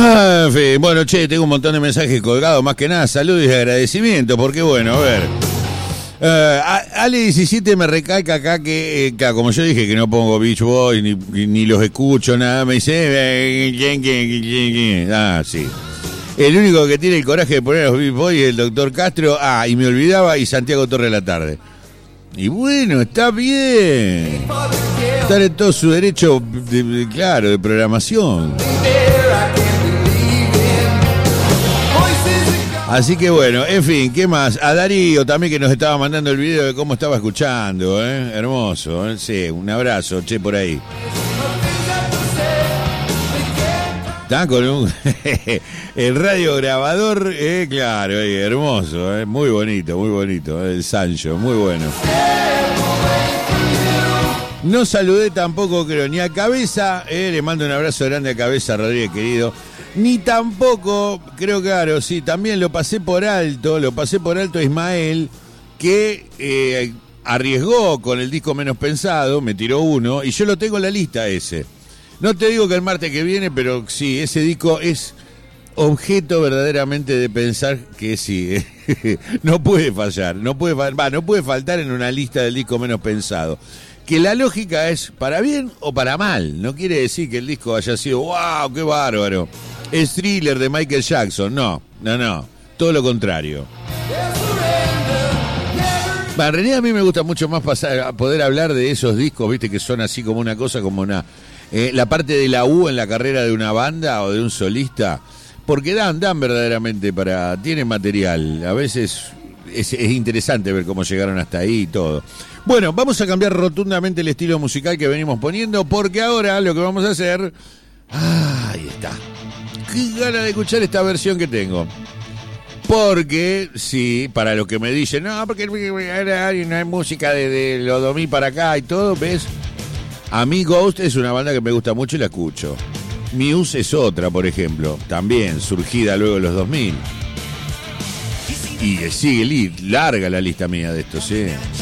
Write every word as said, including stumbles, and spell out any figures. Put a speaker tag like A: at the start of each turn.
A: Ah, en fin. Bueno, che, tengo un montón de mensajes colgados, más que nada, saludos y agradecimientos, porque bueno, a ver. Uh, Ale diecisiete me recalca acá que, eh, que, como yo dije, que no pongo Beach Boys, ni, ni los escucho, nada, me dice... Eh, ah, sí. El único que tiene el coraje de poner a los Beach Boys es el doctor Castro, ah, y me olvidaba, y Santiago Torre de la Tarde. Y bueno, está bien. Está en todo su derecho, de, de, claro, de programación. Así que bueno, en fin, ¿qué más? A Darío también, que nos estaba mandando el video de cómo estaba escuchando, ¿eh? Hermoso, ¿eh? Sí, un abrazo, che, por ahí. Está con un... el radiograbador, eh, claro, eh, hermoso, eh, muy bonito, muy bonito, eh, el Sancho, muy bueno. No saludé tampoco, creo, ni a Cabeza, eh, le mando un abrazo grande a Cabeza Rodríguez, querido. Ni tampoco, creo, claro, sí, también lo pasé por alto, lo pasé por alto a Ismael, que eh, arriesgó con el disco Menos Pensado, me tiró uno, y yo lo tengo en la lista ese. No te digo que el martes que viene, pero sí, ese disco es objeto verdaderamente de pensar que sí, no puede fallar, no puede, va, no puede faltar en una lista del disco Menos Pensado. Que la lógica es para bien o para mal, no quiere decir que el disco haya sido ¡wow, qué bárbaro! Es Thriller de Michael Jackson, no, no, no, todo lo contrario. Bueno, en realidad a mí me gusta mucho más pasar a poder hablar de esos discos, viste, que son así como una cosa, como una... Eh, la parte de la U en la carrera de una banda o de un solista, porque dan, dan verdaderamente para... Tienen material, a veces es, es interesante ver cómo llegaron hasta ahí y todo. Bueno, vamos a cambiar rotundamente el estilo musical que venimos poniendo, porque ahora lo que vamos a hacer... Ah, ahí está. Qué ganas de escuchar esta versión que tengo. Porque, sí, para los que me dicen, no, porque no hay música de, de los dos mil para acá y todo, ¿ves? A mí Ghost es una banda que me gusta mucho y la escucho. Muse es otra, por ejemplo, también surgida luego de los dos mil. Y sigue larga la lista mía de esto, sí.